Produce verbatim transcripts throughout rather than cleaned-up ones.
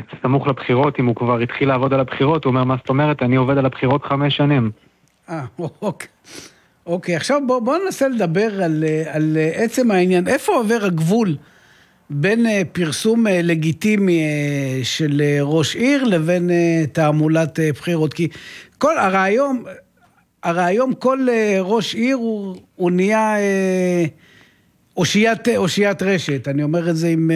סמוך לבחירות, אם הוא כבר התחיל לעבוד על הבחירות, הוא אומר, מה זאת אומרת, אני עובד על הבחירות חמש שנים. אה, אוקיי. אוקיי, עכשיו בוא, בוא ננסה לדבר על, על עצם העניין. איפה עובר הגבול בין פרסום לגיטימי של ראש עיר לבין תעמולת בחירות? כי כל הרעיון, הרעיון כל ראש עיר הוא, הוא נהיה אושיית, אושיית רשת. אני אומר את זה עם,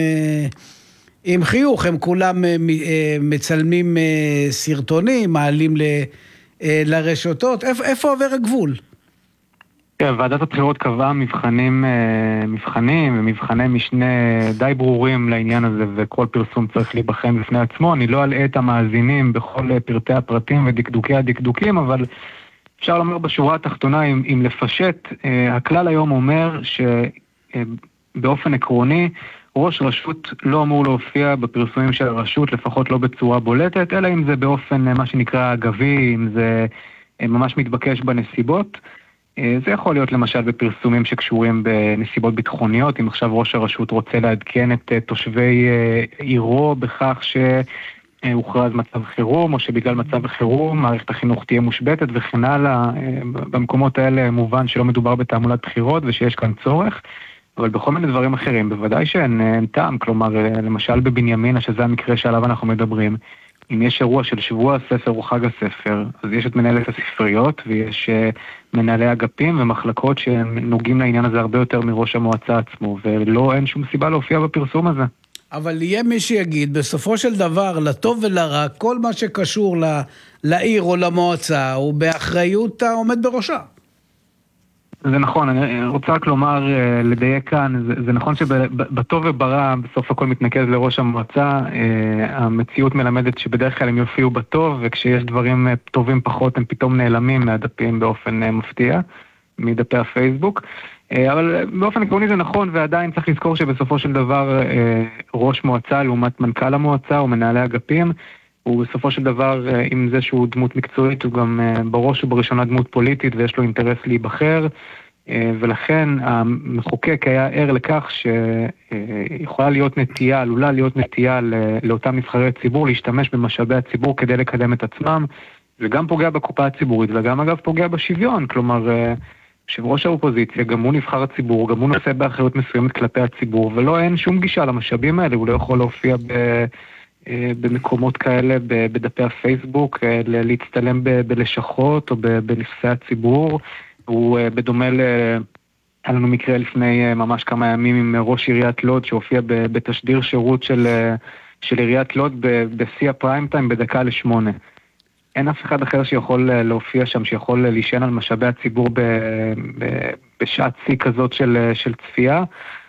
עם חיוך. הם כולם מצלמים סרטונים, מעלים ל, לרשתות. איפה, איפה עובר הגבול? כן, ועדת הבחירות קבעה מבחנים, מבחנים ומבחני משנה די ברורים לעניין הזה, וכל פרסום צריך להיבחן בפני עצמו. אני לא אלאה את המאזינים בכל פרטי הפרטים ודקדוקי הדקדוקים, אבל אפשר לומר בשורה התחתונה, אם, אם לפשט, הכלל היום אומר שבאופן עקרוני, ראש רשות לא אמור להופיע בפרסומים של הרשות, לפחות לא בצורה בולטת, אלא אם זה באופן מה שנקרא אגבי, אם זה ממש מתבקש בנסיבות. זה יכול להיות למשל בפרסומים שקשורים בנסיבות ביטחוניות, אם עכשיו ראש הרשות רוצה לעדכן את תושבי עירו בכך שהוכרז מצב חירום, או שבגלל מצב חירום מערכת החינוך תהיה מושבתת וכן הלאה. במקומות האלה מובן שלא מדובר בתעמולת בחירות ושיש כאן צורך, אבל בכל מיני דברים אחרים, בוודאי שאין טעם. כלומר, למשל בבנימינה, שזה המקרה שעליו אנחנו מדברים, אם יש אירוע של שבוע הספר או חג הספר, אז יש את מנהלת הספריות, ויש מנהלי אגפים ומחלקות שנוגעים לעניין הזה הרבה יותר מראש המועצה עצמו, ולא, אין שום סיבה להופיע בפרסום הזה. אבל יהיה מי שיגיד, בסופו של דבר, לטוב ולרע, כל מה שקשור לעיר או למועצה, הוא באחריות העומד בראשה. זה נכון, אני רוצה רק לומר, לדייק כאן, זה, זה נכון שבטוב וברע, בסוף הכל מתנקז לראש המועצה, המציאות מלמדת שבדרך כלל הם יופיעו בטוב, וכשיש דברים טובים פחות, הם פתאום נעלמים מהדפים באופן מפתיע, מדפי הפייסבוק, אבל באופן עקרוני זה נכון, ועדיין צריך לזכור שבסופו של דבר, ראש מועצה לעומת מנכ"ל המועצה או מנהלי אגפים, הוא בסופו של דבר, עם זה שהוא דמות מקצועית, הוא גם בראש ובראשונה דמות פוליטית, ויש לו אינטרס להיבחר, ולכן המחוקק היה ער לכך שיכולה להיות נטייה, עלולה להיות נטייה לאותם נבחרי ציבור, להשתמש במשאבי הציבור כדי לקדם את עצמם, וגם פוגע בקופה הציבורית, וגם אגב פוגע בשוויון. כלומר, יושב ראש האופוזיציה, גם הוא נבחר הציבור, גם הוא נושא באחריות מסוימת כלפי הציבור, ולא אין שום גישה למשאבים האלה, הוא לא יכול להופיע ב... במקומות כאלה, בדפי הפייסבוק, להצטלם בלשכות או בנכסי הציבור. הוא בדומה ל... היה לנו מקרה לפני ממש כמה ימים עם ראש עיריית לוד, שהופיע בתשדיר שירות של, של עיריית לוד בשיא הפריים טיים בדקה לשמונה. אין אף אחד אחר שיכול להופיע שם, שיכול להישען על משאבי הציבור ב, ב, בשעת שיא כזאת של, של צפייה.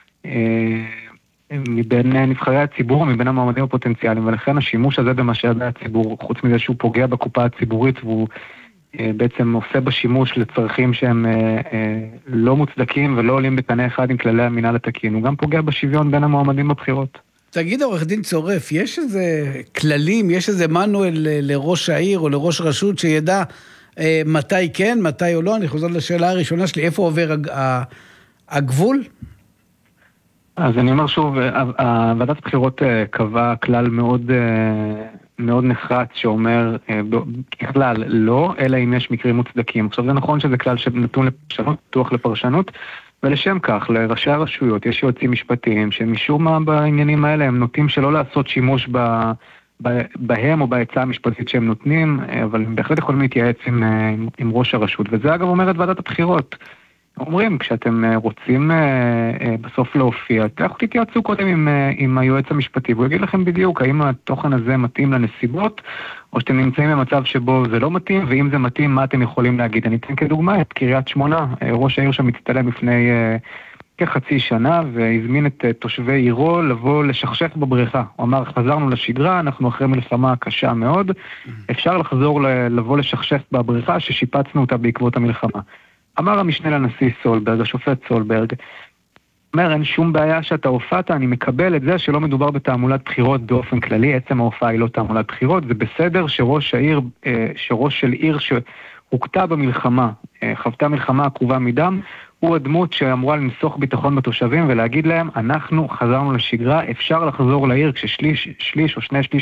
מבין נבחרי הציבור, מבין המועמדים הפוטנציאליים, ולכן השימוש הזה במשאבי הציבור, חוץ מזה שהוא פוגע בקופה הציבורית, והוא בעצם עושה בשימוש לצרכים שהם לא מוצדקים ולא עולים בקנה אחד עם כללי המינהל התקין, הוא גם פוגע בשוויון בין המועמדים בבחירות. תגיד, עורך דין צורף, יש איזה כללים, יש איזה מנואל לראש העיר או לראש רשות שידע מתי כן, מתי או לא? אני חוזר לשאלה הראשונה שלי, איפה עובר הגבול? אז אני אומר שוב, ועדת הבחירות קבעה כלל מאוד, מאוד נחרץ שאומר ככלל לא, אלא אם יש מקרים מוצדקים. עכשיו זה נכון שזה כלל שנתון לפרשנות, פתוח לפרשנות, ולשם כך לראשי הרשויות יש יועצים משפטיים שמשום מה בעניינים האלה הם נוטים שלא לעשות שימוש ב, ב, בהם או בהצעה המשפטית שהם נותנים, אבל הם בהחלט יכולים להתייעץ עם, עם, עם ראש הרשות, וזה אגב אומרת ועדת הבחירות. אומרים, כשאתם רוצים בסוף להופיע, תלכו תתייעצו קודם עם, עם היועץ המשפטי, והוא יגיד לכם בדיוק האם התוכן הזה מתאים לנסיבות, או שאתם נמצאים במצב שבו זה לא מתאים, ואם זה מתאים, מה אתם יכולים להגיד? אני אתן כדוגמה את קריית שמונה, ראש העיר שמצטלם לפני כחצי שנה, והזמין את תושבי עירו לבוא לשכשך בבריכה. הוא אמר, חזרנו לשגרה, אנחנו אחרי מלחמה קשה מאוד, אפשר לחזור לבוא לשכשך בבריכה ששיפצנו אותה בעקבות המלחמה. אמר המשנה לנשיא סולברג, השופט סולברג, אומר, אין שום בעיה שאתה הופעת, אני מקבל את זה שלא מדובר בתעמולת בחירות באופן כללי, עצם ההופעה היא לא תעמולת בחירות, זה בסדר שראש העיר, שראש של עיר שהוקטה במלחמה, חוותה מלחמה עקובה מדם, הוא הדמות שאמורה לנסוך ביטחון בתושבים ולהגיד להם, אנחנו חזרנו לשגרה, אפשר לחזור לעיר כששליש שליש או שני שליש